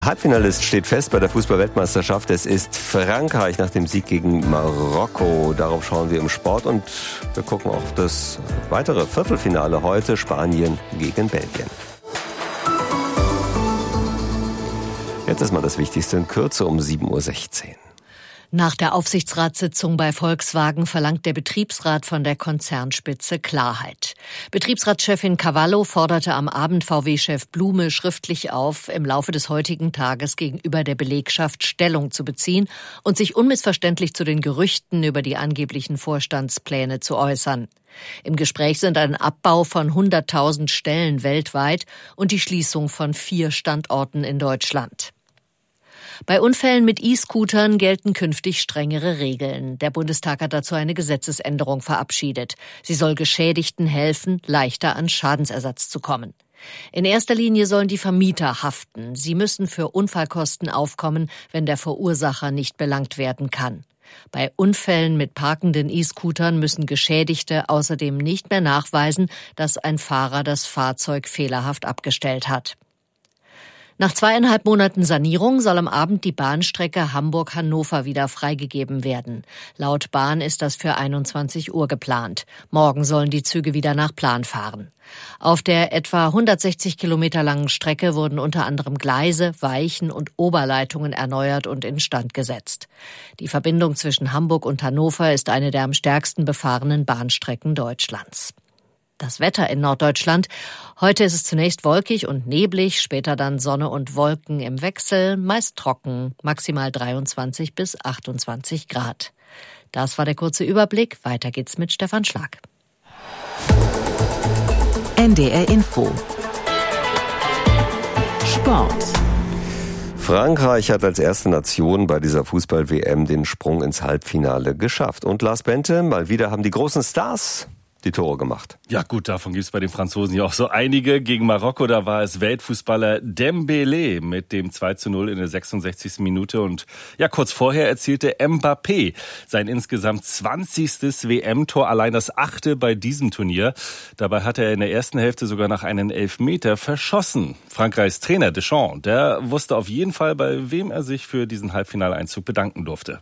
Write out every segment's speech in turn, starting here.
Halbfinalist steht fest bei der Fußball-Weltmeisterschaft. Es ist Frankreich nach dem Sieg gegen Marokko. Darauf schauen wir im Sport und wir gucken auf das weitere Viertelfinale heute. Spanien gegen Belgien. Jetzt ist mal das Wichtigste in Kürze um 7.16 Uhr. Nach der Aufsichtsratssitzung bei Volkswagen verlangt der Betriebsrat von der Konzernspitze Klarheit. Betriebsratschefin Cavallo forderte am Abend VW-Chef Blume schriftlich auf, im Laufe des heutigen Tages gegenüber der Belegschaft Stellung zu beziehen und sich unmissverständlich zu den Gerüchten über die angeblichen Vorstandspläne zu äußern. Im Gespräch sind ein Abbau von 100.000 Stellen weltweit und die Schließung von 4 Standorten in Deutschland. Bei Unfällen mit E-Scootern gelten künftig strengere Regeln. Der Bundestag hat dazu eine Gesetzesänderung verabschiedet. Sie soll Geschädigten helfen, leichter an Schadensersatz zu kommen. In erster Linie sollen die Vermieter haften. Sie müssen für Unfallkosten aufkommen, wenn der Verursacher nicht belangt werden kann. Bei Unfällen mit parkenden E-Scootern müssen Geschädigte außerdem nicht mehr nachweisen, dass ein Fahrer das Fahrzeug fehlerhaft abgestellt hat. Nach 2,5 Monaten Sanierung soll am Abend die Bahnstrecke Hamburg-Hannover wieder freigegeben werden. Laut Bahn ist das für 21 Uhr geplant. Morgen sollen die Züge wieder nach Plan fahren. Auf der etwa 160 Kilometer langen Strecke wurden unter anderem Gleise, Weichen und Oberleitungen erneuert und instand gesetzt. Die Verbindung zwischen Hamburg und Hannover ist eine der am stärksten befahrenen Bahnstrecken Deutschlands. Das Wetter in Norddeutschland. Heute ist es zunächst wolkig und neblig, später dann Sonne und Wolken im Wechsel, meist trocken, maximal 23 bis 28 Grad. Das war der kurze Überblick. Weiter geht's mit Stefan Schlag. NDR Info. Sport. Frankreich hat als erste Nation bei dieser Fußball-WM den Sprung ins Halbfinale geschafft. Und Lars Bente, mal wieder haben die großen Stars die Tore gemacht. Ja gut, davon gibt es bei den Franzosen ja auch so einige. Gegen Marokko, da war es Weltfußballer Dembélé mit dem 2:0 in der 66. Minute. Und ja, kurz vorher erzielte Mbappé sein insgesamt 20. WM-Tor, allein das 8. bei diesem Turnier. Dabei hat er in der ersten Hälfte sogar nach einem Elfmeter verschossen. Frankreichs Trainer Deschamps, der wusste auf jeden Fall, bei wem er sich für diesen Halbfinaleinzug bedanken durfte.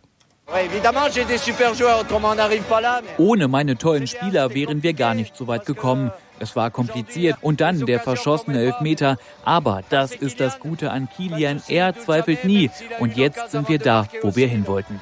Ohne meine tollen Spieler wären wir gar nicht so weit gekommen. Es war kompliziert und dann der verschossene Elfmeter. Aber das ist das Gute an Kylian. Er zweifelt nie. Und jetzt sind wir da, wo wir hin wollten.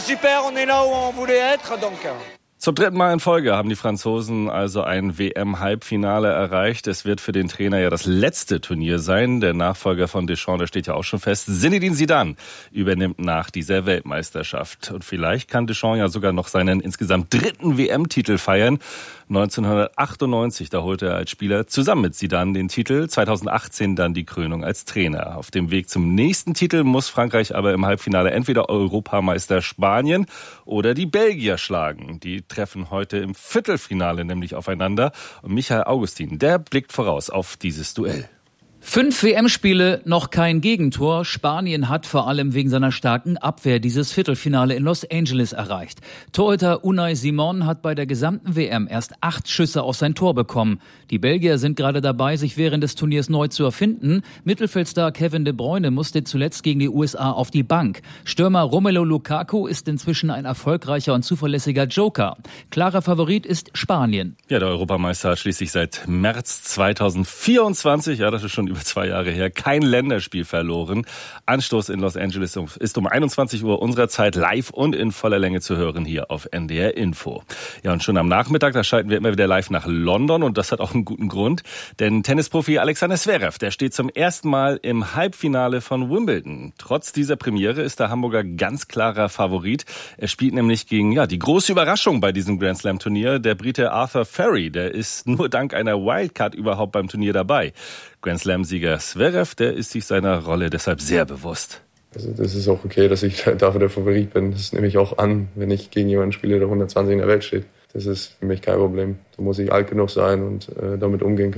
Zum 3. Mal in Folge haben die Franzosen also ein WM-Halbfinale erreicht. Es wird für den Trainer ja das letzte Turnier sein. Der Nachfolger von Deschamps, der steht ja auch schon fest. Zinedine Zidane übernimmt nach dieser Weltmeisterschaft. Und vielleicht kann Deschamps ja sogar noch seinen insgesamt 3. WM-Titel feiern. 1998, da holte er als Spieler zusammen mit Zidane den Titel. 2018 dann die Krönung als Trainer. Auf dem Weg zum nächsten Titel muss Frankreich aber im Halbfinale entweder Europameister Spanien oder die Belgier schlagen. Die treffen heute im Viertelfinale nämlich aufeinander. Und Michael Augustin, der blickt voraus auf dieses Duell. 5 WM-Spiele, noch kein Gegentor. Spanien hat vor allem wegen seiner starken Abwehr dieses Viertelfinale in Los Angeles erreicht. Torhüter Unai Simon hat bei der gesamten WM erst 8 Schüsse auf sein Tor bekommen. Die Belgier sind gerade dabei, sich während des Turniers neu zu erfinden. Mittelfeldstar Kevin De Bruyne musste zuletzt gegen die USA auf die Bank. Stürmer Romelu Lukaku ist inzwischen ein erfolgreicher und zuverlässiger Joker. Klarer Favorit ist Spanien. Ja, der Europameister hat schließlich seit März 2024, ja, das ist schon über 2 Jahre her, kein Länderspiel verloren. Anstoß in Los Angeles ist um 21 Uhr unserer Zeit live und in voller Länge zu hören hier auf NDR Info. Ja, und schon am Nachmittag, da schalten wir immer wieder live nach London und das hat auch einen guten Grund, denn Tennisprofi Alexander Zverev, der steht zum ersten Mal im Halbfinale von Wimbledon. Trotz dieser Premiere ist der Hamburger ganz klarer Favorit. Er spielt nämlich gegen, ja, die große Überraschung bei diesem Grand Slam Turnier, der Brite Arthur Ferry. Der ist nur dank einer Wildcard überhaupt beim Turnier dabei. Grand Slam-Sieger Zverev, der ist sich seiner Rolle deshalb sehr bewusst. Also das ist auch okay, dass ich dafür der Favorit bin. Das nehme ich auch an, wenn ich gegen jemanden spiele, der 120 in der Welt steht. Das ist für mich kein Problem. Da muss ich alt genug sein und damit umgehen können.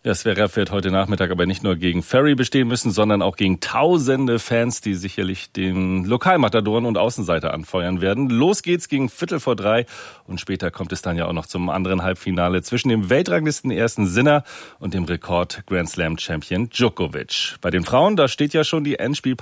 Ja, Zverev wird heute Nachmittag aber nicht nur gegen Ferry bestehen müssen, sondern auch gegen tausende Fans, die sicherlich den Lokalmatadoren und Außenseiter anfeuern werden. Los geht's gegen 2:45 und später kommt es dann ja auch noch zum anderen Halbfinale zwischen dem Weltranglisten ersten Sinner und dem Rekord-Grand-Slam-Champion Djokovic. Bei den Frauen, da steht ja schon die Endspielpause